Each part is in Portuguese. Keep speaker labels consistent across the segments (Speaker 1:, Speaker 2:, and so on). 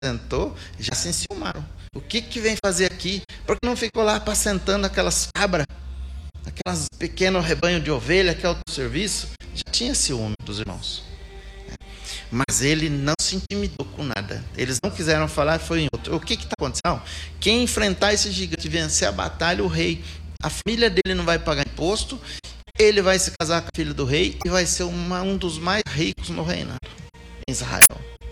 Speaker 1: apresentou, já se enciumaram. O que vem fazer aqui? Por que não ficou lá apacentando aquelas cabras, aquelas pequenos rebanhos de ovelha, que é o teu serviço? Já tinha ciúme dos irmãos. Mas ele não se intimidou com nada. Eles não quiseram falar, foi em outro. O que está acontecendo? Quem enfrentar esse gigante, vencer a batalha, o rei, a família dele não vai pagar imposto, ele vai se casar com a filha do rei e vai ser um dos mais ricos no reinado, em Israel.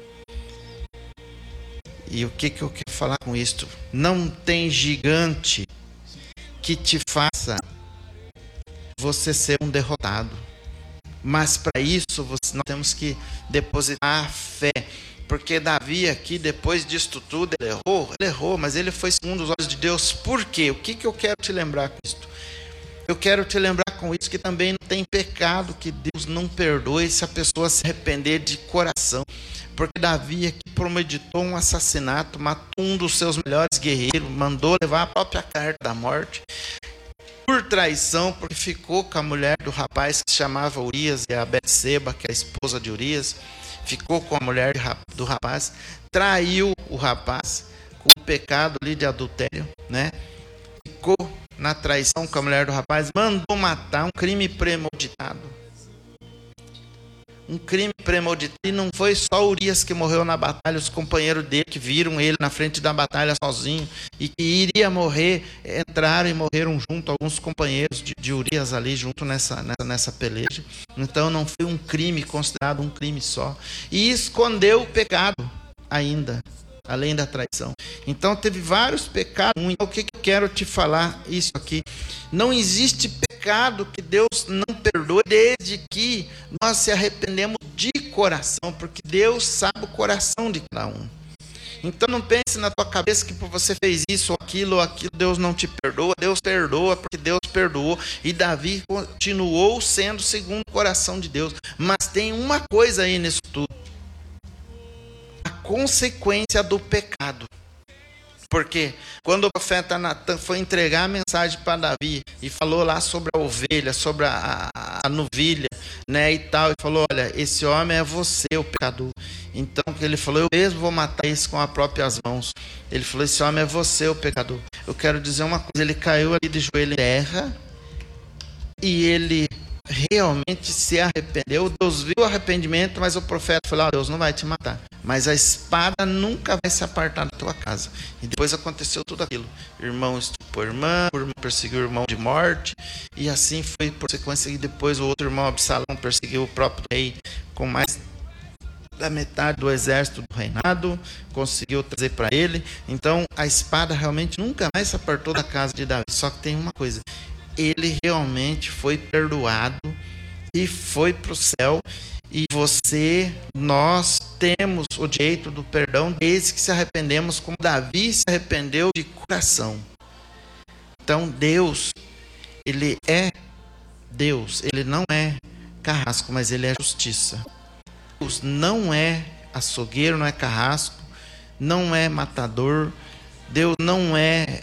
Speaker 1: E o que eu quero falar com isto? Não tem gigante que te faça você ser um derrotado. Mas para isso nós temos que depositar a fé. Porque Davi aqui, depois disto tudo, ele errou, mas ele foi segundo os olhos de Deus. Por quê? O que eu quero te lembrar com isto? Eu quero te lembrar com isso que também não tem pecado que Deus não perdoe se a pessoa se arrepender de coração. Porque Davi aqui premeditou um assassinato, matou um dos seus melhores guerreiros, mandou levar a própria carta da morte. Por traição, porque ficou com a mulher do rapaz que se chamava Urias, e a Betseba, que é a esposa de Urias, ficou com a mulher do rapaz, traiu o rapaz com o pecado ali de adultério, né? Ficou na traição com a mulher do rapaz, mandou matar, um crime premeditado. Um crime premeditado. E não foi só Urias que morreu na batalha, os companheiros dele que viram ele na frente da batalha sozinho e que iria morrer, entraram e morreram junto, alguns companheiros de Urias ali junto nessa peleja. Então não foi um crime considerado um crime só. E escondeu o pecado ainda, além da traição. Então teve vários pecados. Então, o que eu quero te falar isso aqui? Não existe pecado que Deus não perdoe desde que nós se arrependemos de coração, porque Deus sabe o coração de cada um. Então não pense na tua cabeça que por você fez isso ou aquilo, Deus não te perdoa. Deus perdoa porque Deus perdoou. E Davi continuou sendo segundo o coração de Deus. Mas tem uma coisa aí nisso tudo: a consequência do pecado. Porque quando o profeta Natan foi entregar a mensagem para Davi e falou lá sobre a ovelha, sobre a novilha, né, e tal, e falou: olha, esse homem é você, o pecador. Então ele falou: eu mesmo vou matar esse com as próprias mãos. Ele falou: esse homem é você, o pecador. Eu quero dizer uma coisa: ele caiu ali de joelho em terra e ele realmente se arrependeu. Deus viu o arrependimento, mas o profeta falou: Deus não vai te matar, mas a espada nunca vai se apartar da tua casa. E depois aconteceu tudo aquilo: irmão estuprou irmão, perseguiu o irmão de morte, e assim foi por sequência. E depois o outro irmão, Absalão, perseguiu o próprio rei com mais da metade do exército do reinado, conseguiu trazer para ele. Então a espada realmente nunca mais se apartou da casa de Davi. Só que tem uma coisa: ele realmente foi perdoado e foi para o céu. E nós temos o direito do perdão desde que se arrependemos, como Davi se arrependeu de coração. Então Deus, ele é Deus, ele não é carrasco, mas ele é justiça. Deus não é açougueiro, não é carrasco, não é matador. Deus não é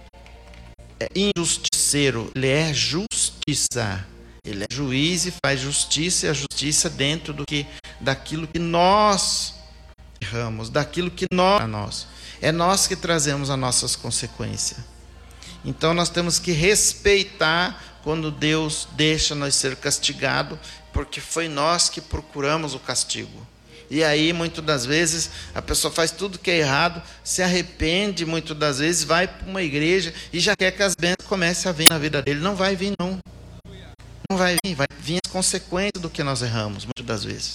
Speaker 1: injusticeiro, ele é justiça. Ele é juiz e faz justiça, e a justiça dentro daquilo que nós erramos, daquilo que nós. É nós que trazemos as nossas consequências. Então nós temos que respeitar quando Deus deixa nós ser castigados, porque foi nós que procuramos o castigo. E aí, muitas das vezes, a pessoa faz tudo que é errado, se arrepende, muitas das vezes, vai para uma igreja e já quer que as bênçãos comecem a vir na vida dele. Não vai vir, não. Não vai vir as consequências do que nós erramos, muitas das vezes.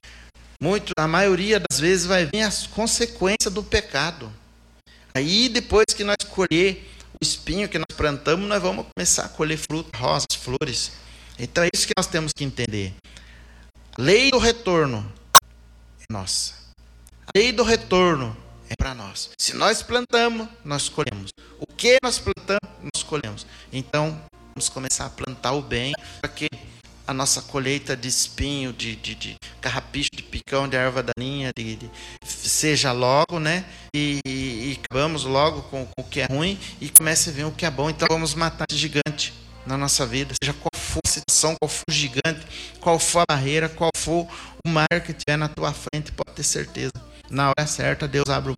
Speaker 1: A maioria das vezes vai vir as consequências do pecado. Aí, depois que nós colher o espinho que nós plantamos, nós vamos começar a colher frutas, rosas, flores. Então é isso que nós temos que entender. A lei do retorno é nossa. A lei do retorno é para nós. Se nós plantamos, nós colhemos. O que nós plantamos, nós colhemos. Então, vamos começar a plantar o bem, para que a nossa colheita de espinho, de carrapicho, de picão, de erva daninha, seja logo, né? E acabamos logo com o que é ruim e comece a ver o que é bom. Então vamos matar esse gigante na nossa vida, seja qual for a situação, qual for o gigante, qual for a barreira, qual for o mar que tiver na tua frente, pode ter certeza. na hora certa, Deus abre o